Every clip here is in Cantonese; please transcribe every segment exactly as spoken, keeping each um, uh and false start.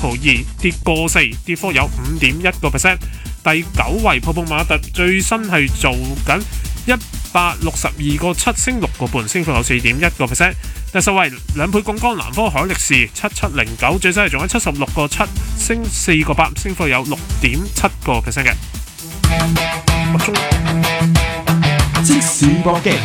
毫二，跌過四，跌幅有五點一個 percent。第九位泡泡瑪特最新係做緊一百六十二個七，升六個半，升幅有四點一個 percent。第十位兩倍槓桿南方海力士七七零九，最新係做緊七十六個七，升四個八，升幅有六點七個 percent 嘅。 即時搏擊，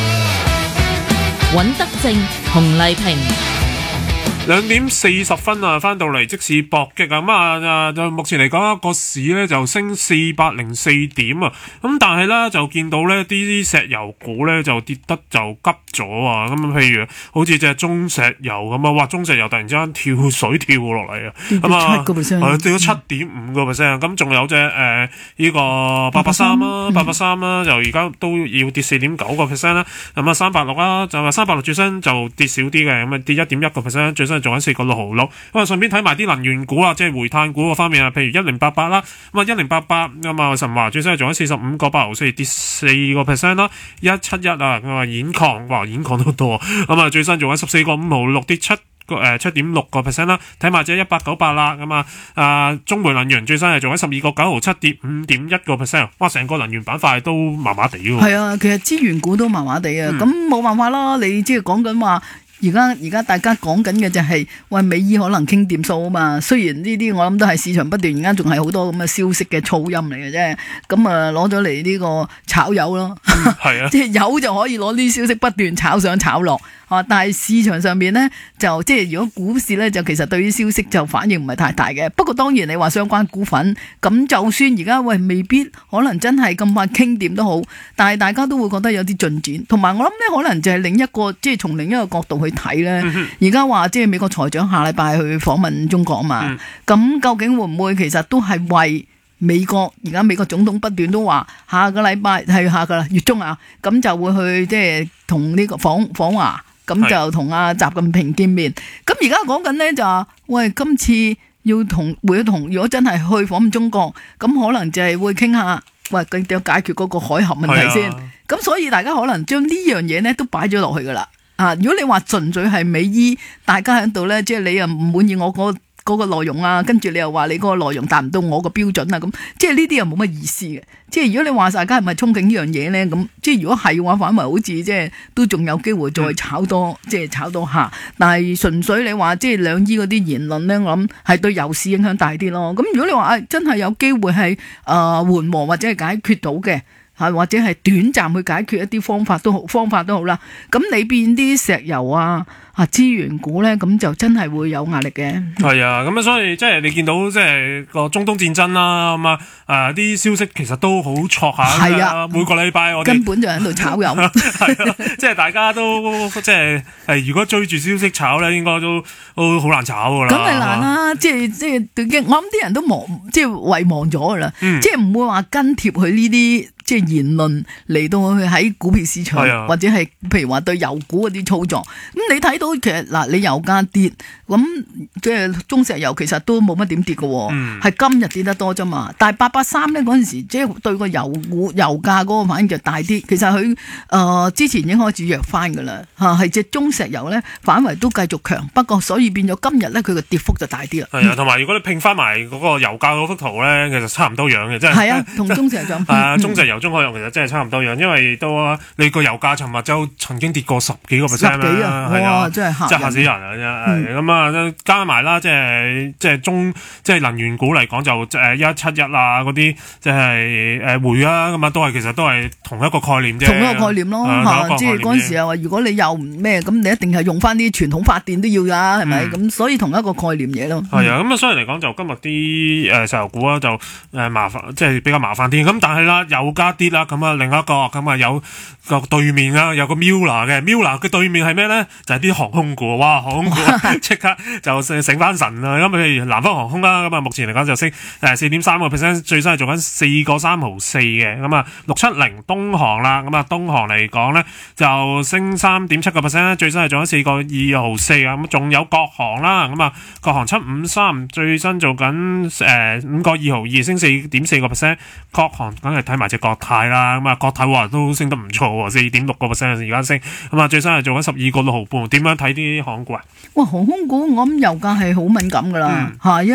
尹德正、洪麗萍。 兩點四十分啊，翻到嚟即市搏擊啊，咁啊就目前嚟講個市咧就升四百零四點啊，咁但係咧就見到咧啲石油股咧就跌得就急咗啊，咁譬如好似隻中石油咁啊，哇中石油突然之間跳水跳落嚟啊，咁啊跌咗七點五個 percent， 咁仲有隻誒呢個八八三啦，八八三啦，就而家都要跌四點九個 percent 啦，咁啊三八六啦，就話三八六最新就跌少啲嘅，咁啊跌一點一個 percent， 最新做緊四個六毫六，咁啊順便睇埋啲能源股啊，即係煤炭股嗰方面啊，譬如一零八八啦，咁啊一零八八咁啊神華最新係做緊四十五個八毫四，跌四個 percent 啦，一七一啊咁啊兗礦，哇兗礦都多，咁啊最新做緊十四個五毫六，跌七個誒七點六個 percent 啦，睇埋隻一八九八啦，咁啊啊中煤能源最新係做緊十二個九毫七，跌五點一個 percent， 哇成個能源板塊都麻麻地喎。 係啊，其實資源股都麻麻地啊，咁冇、嗯、辦法啦，你即係講緊話。而家而家大家講緊嘅就係、是、喂美伊可能傾掂數啊嘛，雖然呢啲我諗都係市場不斷，而家仲係好多咁嘅消息嘅噪音嚟嘅啫，咁啊攞咗嚟呢個炒油咯，係、嗯、啊，即係油就可以攞啲消息不斷炒上炒落，啊，但係市場上邊呢，就即係如果股市呢，就其實對於消息就反應唔係太大嘅，不過當然你話相關股份咁就算而家喂未必可能真係咁快傾掂都好，但係大家都會覺得有啲進展，同埋我諗呢，可能就係另一個即係從另一個角度去睇咧，而家話即係美國財長下禮拜去訪問中國嘛，咁、嗯、究竟會唔會其實都係為美國而家美國總統不斷都話下個禮拜係下個月中啊，咁就會去即係同呢個訪訪華，咁就同阿習近平見面。咁而家講緊呢，就話，喂，今次要同會同如果真係去訪問中國，咁可能就係會傾下，喂，佢點解決嗰個海峽問題先。咁、啊、所以大家可能將呢樣嘢呢都擺咗落去噶啦。啊！如果你話純粹係美伊，大家喺度咧，即係你又唔滿意我嗰嗰個內容啊，跟住你又話你嗰個內容達唔到我個標準啊，咁即係呢啲又冇乜意思嘅。即係如果你話大家係咪憧憬呢樣嘢咧，咁即係如果係嘅話，反為好似即係都仲有機會再炒多，嗯、即係炒多下。但係純粹你話即係兩伊嗰啲言論咧，我諗係對油市影響大啲咯。咁如果你話誒真係有機會係誒緩和或者係解決到嘅。或者係短暫去解決一啲方法都好，方法都好啦。咁你變啲石油啊啊資源股咧，咁就真係會有壓力嘅。係啊，咁啊，所以即係你見到即係個中東戰爭啦，咁啊誒啲消息其實都好錯下。係啊，每個禮拜我哋根本就喺度炒油。 係啊，即係大家都即係誒，如果追住消息炒咧，應該都都好難炒噶啦。 咁咪難啦，即係即係我諗啲人都忘，即係遺忘咗噶啦，即係唔會話跟貼佢呢啲。即係言論嚟到去喺股票市場，啊、或者係譬如話對油股嗰啲操作，咁你睇到其實嗱，你油價跌，咁即係中石油其實都冇乜點跌嘅，係、嗯、今日跌得多啫嘛。但係八八三咧嗰陣時，即係對個油股油價嗰個反應就大啲。其實佢誒、呃、之前已經開始弱翻㗎啦，嚇係隻中石油咧反為都繼續強，不過所以變咗今日咧佢個跌幅就大啲啦。係啊，同埋如果你拼翻埋嗰個油價嗰幅圖咧，其實差唔多樣嘅，即係係啊，同中石油咁。 啊，中石油、中海油其實真係差唔多樣，因為都你個油價尋日就曾經跌過十幾個 percent 啦，係啊，哇，真係嚇死人啊！真係咁啊，加埋啦，即係即係中即係能源股嚟講就誒一七一啊嗰啲，即係誒煤啊咁啊，都係其實都係同一個概念啫， 同一個概念咯嚇，即係嗰陣時又話如果你又唔咩咁，你一定係用翻啲傳統發電都要㗎，係咪咁？所以同一個概念嘢咯。 係啊，咁啊，所以嚟講就今日啲誒石油股啊就誒麻煩，即係比較麻煩啲。咁但係啦，油價跌啦，咁啊另一個咁啊有個對面啊有個 Miller 嘅 Miller 嘅對面係咩咧？就係啲航空股，哇航空股即刻就醒翻神啦！咁譬如南方航空啦，咁啊目前嚟講就升誒四點三個 percent， 最新係做緊四個三毫四嘅。咁啊六七零東航啦，咁啊東航嚟講咧就升三點七個 percent， 最新係做緊四個二毫四啊。咁仲有國航啦，咁啊國航七五三最新做緊誒五個二毫二，升四點四個 percent。國航梗係睇埋隻國泰啦，咁啊國泰話都升得唔錯喎，四點六個 percent 而家升。咁啊最新係做緊十二個六毫半。點樣睇啲航空股啊？ 哇航空股我諗油價係好敏感噶啦，係、嗯、啊。